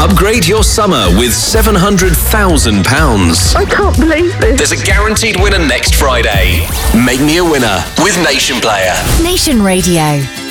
Upgrade your summer with £700,000. I can't believe this. There's a guaranteed winner next Friday. Make me a winner with Nation Player. Nation Radio.